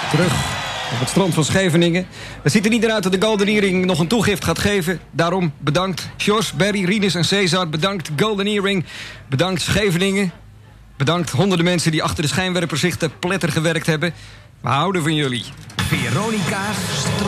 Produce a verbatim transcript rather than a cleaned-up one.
Terug op het strand van Scheveningen. Het ziet er niet naar uit dat de Golden Earring nog een toegift gaat geven. Daarom bedankt Jos, Barry, Rinus en Cesar. Bedankt Golden Earring. Bedankt Scheveningen. Bedankt honderden mensen die achter de schijnwerpers zich te pletter gewerkt hebben. We houden van jullie. Veronica's